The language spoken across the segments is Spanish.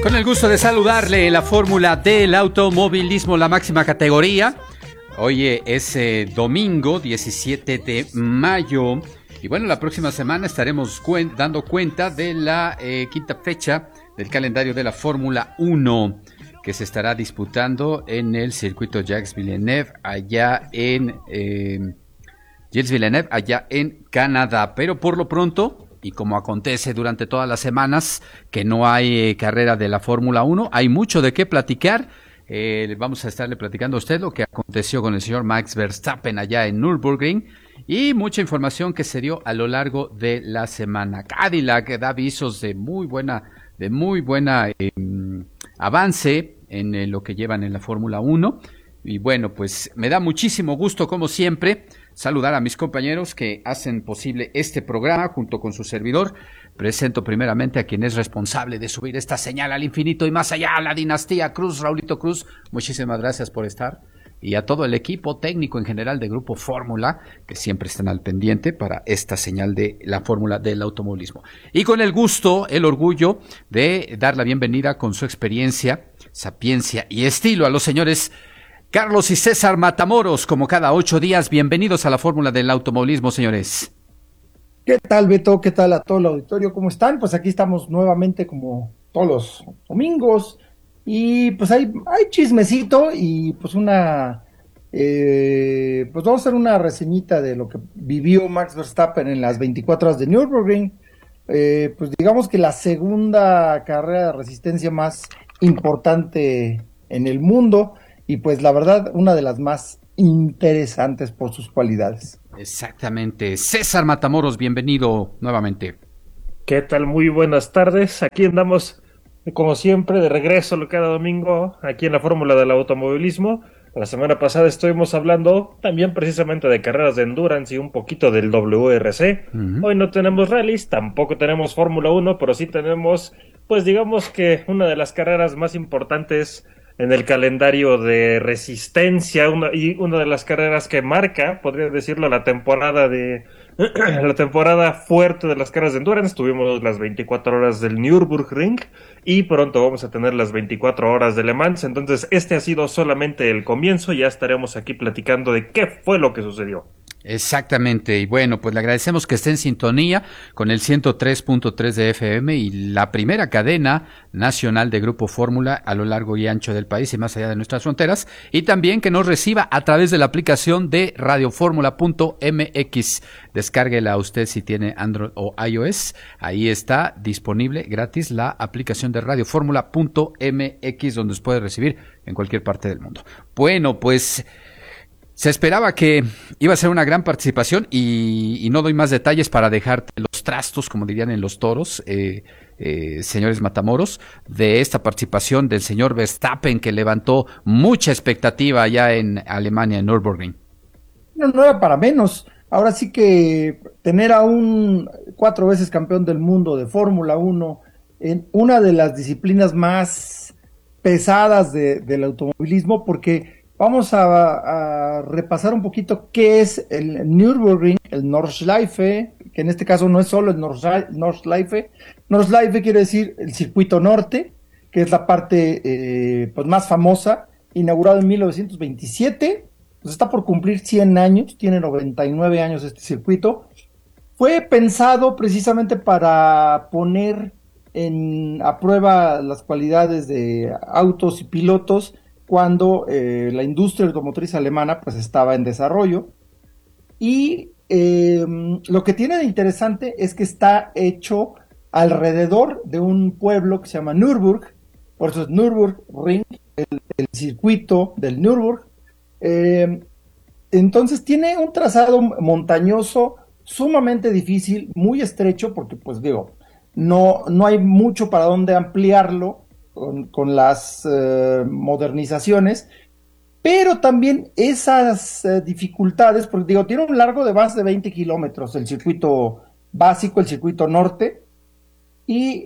Con el gusto de saludarle en la fórmula del automovilismo, la máxima categoría. Hoy es domingo 17 de mayo. Y bueno, la próxima semana estaremos dando cuenta de la quinta fecha del calendario de la Fórmula 1, que se estará disputando en el circuito Jacques Villeneuve, allá en Canadá. Pero por lo pronto, y como acontece durante todas las semanas que no hay carrera de la Fórmula 1, hay mucho de qué platicar. Vamos a estarle platicando a usted lo que aconteció con el señor Max Verstappen allá en Nürburgring y mucha información que se dio a lo largo de la semana. Cadillac da avisos de muy buena avance en lo que llevan en la Fórmula 1. Y bueno, pues me da muchísimo gusto, como siempre, saludar a mis compañeros que hacen posible este programa junto con su servidor. Presento primeramente a quien es responsable de subir esta señal al infinito y más allá, la dinastía Cruz, Raulito Cruz. Muchísimas gracias por estar. Y a todo el equipo técnico en general de Grupo Fórmula, que siempre están al pendiente para esta señal de la fórmula del automovilismo. Y con el gusto, el orgullo de dar la bienvenida con su experiencia, sapiencia y estilo a los señores Carlos y César Matamoros, como cada 8 días. Bienvenidos a la fórmula del automovilismo, señores. ¿Qué tal, Beto? ¿Qué tal a todo el auditorio? ¿Cómo están? Pues aquí estamos nuevamente como todos los domingos y pues hay chismecito y pues pues vamos a hacer una reseñita de lo que vivió Max Verstappen en las 24 horas de Nürburgring. Pues digamos que la segunda carrera de resistencia más importante en el mundo y pues la verdad una de las más interesantes por sus cualidades. Exactamente. César Matamoros, bienvenido nuevamente. ¿Qué tal? Muy buenas tardes. Aquí andamos, como siempre, de regreso cada domingo, aquí en la fórmula del automovilismo. La semana pasada estuvimos hablando también precisamente de carreras de endurance y un poquito del WRC. Hoy no tenemos rallies, tampoco tenemos Fórmula 1, pero sí tenemos, pues digamos que una de las carreras más importantes en el calendario de resistencia, una de las carreras que marca, podría decirlo, la temporada fuerte de las carreras de endurance. Tuvimos las 24 horas del Nürburgring y pronto vamos a tener las 24 horas de Le Mans. Entonces este ha sido solamente el comienzo, ya estaremos aquí platicando de qué fue lo que sucedió. Exactamente, y bueno, pues le agradecemos que esté en sintonía con el 103.3 de FM y la primera cadena nacional de Grupo Fórmula a lo largo y ancho del país y más allá de nuestras fronteras, y también que nos reciba a través de la aplicación de radioformula.mx. Descárguela usted si tiene Android o iOS, ahí está disponible gratis la aplicación de radioformula.mx, donde se puede recibir en cualquier parte del mundo. Bueno, pues se esperaba que iba a ser una gran participación y no doy más detalles para dejarte los trastos, como dirían en los toros, señores Matamoros, de esta participación del señor Verstappen, que levantó mucha expectativa allá en Alemania, en Nürburgring. No era para menos. Ahora sí que tener a un 4 veces campeón del mundo de Fórmula 1 en una de las disciplinas más pesadas del automovilismo, porque vamos a repasar un poquito qué es el Nürburgring, el Nordschleife, que en este caso no es solo el Nordschleife. Nordschleife quiere decir el circuito norte, que es la parte pues más famosa, inaugurado en 1927, pues está por cumplir 100 años, tiene 99 años este circuito. Fue pensado precisamente para poner a prueba las cualidades de autos y pilotos cuando la industria automotriz alemana pues estaba en desarrollo. Y lo que tiene de interesante es que está hecho alrededor de un pueblo que se llama Nürburg, por eso es Nürburgring, el circuito del Nürburg. Entonces tiene un trazado montañoso sumamente difícil, muy estrecho, porque pues digo, no hay mucho para dónde ampliarlo con las modernizaciones, pero también esas dificultades, porque digo, tiene un largo de más de 20 kilómetros el circuito básico, el circuito norte, y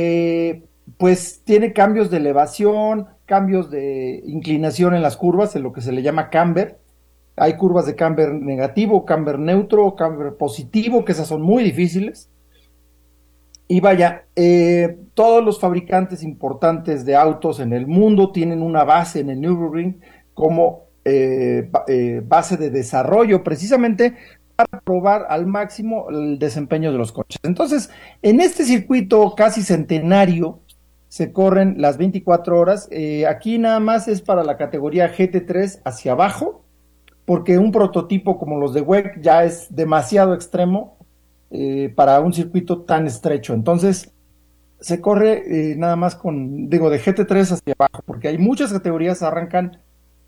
pues tiene cambios de elevación, cambios de inclinación en las curvas, en lo que se le llama camber. Hay curvas de camber negativo, camber neutro, camber positivo, que esas son muy difíciles. Y vaya, todos los fabricantes importantes de autos en el mundo tienen una base en el Nürburgring como base de desarrollo, precisamente para probar al máximo el desempeño de los coches. Entonces, en este circuito casi centenario se corren las 24 horas. Aquí nada más es para la categoría GT3 hacia abajo, porque un prototipo como los de WEC ya es demasiado extremo para un circuito tan estrecho. Entonces, se corre nada más de GT3 hacia abajo, porque hay muchas categorías, arrancan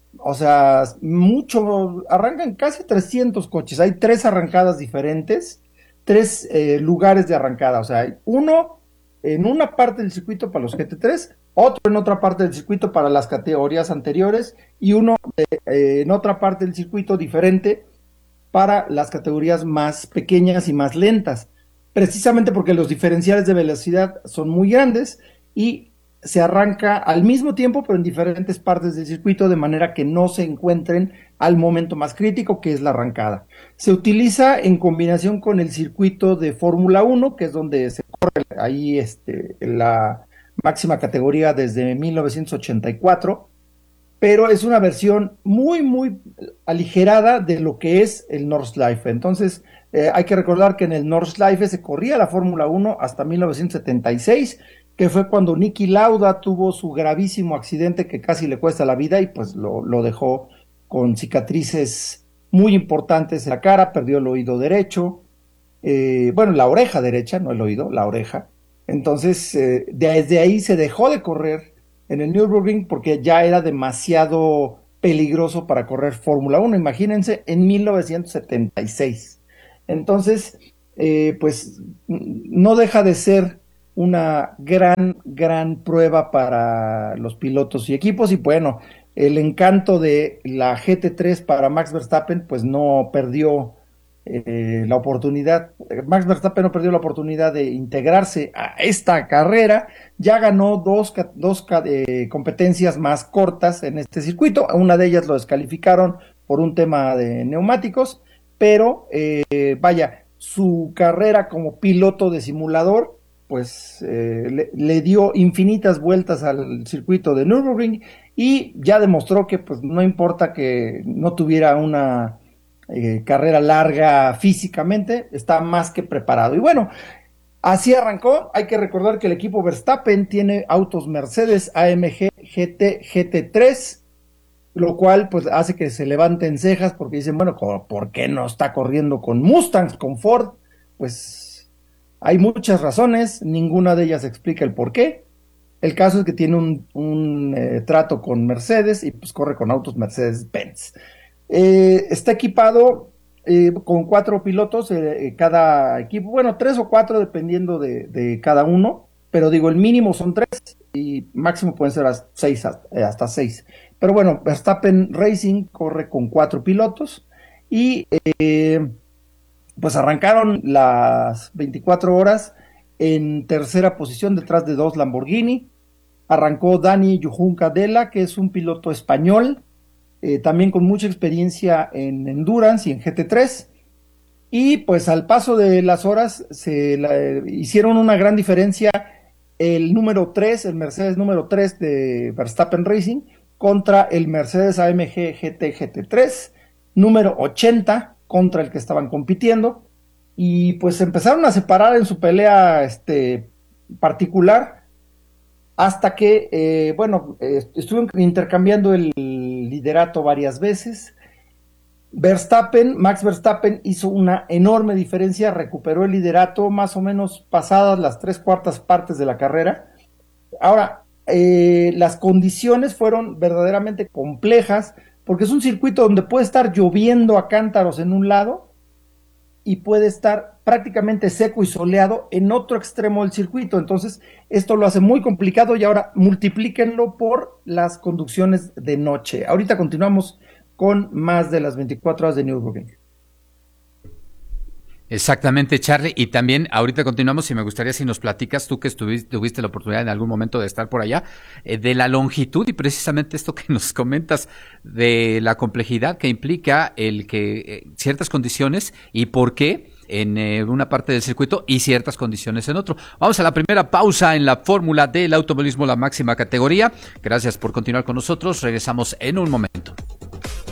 casi 300 coches. Hay 3 arrancadas diferentes, 3 lugares de arrancada. O sea, hay uno en una parte del circuito para los GT3, otro en otra parte del circuito para las categorías anteriores y uno en otra parte del circuito diferente para las categorías más pequeñas y más lentas, precisamente porque los diferenciales de velocidad son muy grandes y se arranca al mismo tiempo pero en diferentes partes del circuito, de manera que no se encuentren al momento más crítico, que es la arrancada. Se utiliza en combinación con el circuito de Fórmula 1, que es donde se corre ahí la máxima categoría desde 1984, pero es una versión muy, muy aligerada de lo que es el Nordschleife. Entonces, hay que recordar que en el Nordschleife se corría la Fórmula 1 hasta 1976, que fue cuando Niki Lauda tuvo su gravísimo accidente que casi le cuesta la vida y pues lo dejó con cicatrices muy importantes en la cara, perdió el oído derecho, la oreja derecha, no el oído, la oreja. Entonces, desde ahí se dejó de correr en el Nürburgring porque ya era demasiado peligroso para correr Fórmula 1, imagínense, en 1976. Entonces, pues no deja de ser una gran prueba para los pilotos y equipos, y bueno, el encanto de la GT3 para Max Verstappen pues no perdió la oportunidad. Max Verstappen no perdió la oportunidad de integrarse a esta carrera. Ya ganó dos competencias más cortas en este circuito. Una de ellas lo descalificaron por un tema de neumáticos, pero su carrera como piloto de simulador pues le dio infinitas vueltas al circuito de Nürburgring y ya demostró que pues no importa que no tuviera una carrera larga físicamente, está más que preparado. Y bueno, así arrancó. Hay que recordar que el equipo Verstappen tiene autos Mercedes AMG GT GT3, lo cual pues hace que se levanten cejas porque dicen, bueno, ¿por qué no está corriendo con Mustangs, con Ford? Pues hay muchas razones, ninguna de ellas explica el por qué. El caso es que tiene un trato con Mercedes y pues corre con autos Mercedes-Benz. Está equipado con 4 pilotos cada equipo, bueno, 3 o 4 dependiendo de cada uno, pero digo, el mínimo son 3 y máximo pueden ser hasta 6. Pero bueno, Verstappen Racing corre con 4 pilotos y pues arrancaron las 24 horas en tercera posición detrás de 2 Lamborghini. Arrancó Dani Juncadella, que es un piloto español, también con mucha experiencia en Endurance y en GT3, y pues al paso de las horas hicieron una gran diferencia el número 3, el Mercedes número 3 de Verstappen Racing contra el Mercedes AMG GT GT3 número 80 contra el que estaban compitiendo, y pues empezaron a separar en su pelea particular hasta que estuvieron intercambiando el liderato varias veces. Max Verstappen hizo una enorme diferencia, recuperó el liderato más o menos pasadas las 3/4 partes de la carrera. Ahora, las condiciones fueron verdaderamente complejas, porque es un circuito donde puede estar lloviendo a cántaros en un lado y puede estar prácticamente seco y soleado en otro extremo del circuito. Entonces esto lo hace muy complicado, y ahora multiplíquenlo por las conducciones de noche. Ahorita continuamos con más de las 24 horas de Nürburgring. Exactamente, Charlie, y también ahorita continuamos y me gustaría si nos platicas, tú que tuviste la oportunidad en algún momento de estar por allá, de la longitud y precisamente esto que nos comentas de la complejidad que implica el que ciertas condiciones y por qué en una parte del circuito y ciertas condiciones en otro. Vamos a la primera pausa en la fórmula del automovilismo, la máxima categoría. Gracias por continuar con nosotros. Regresamos en un momento.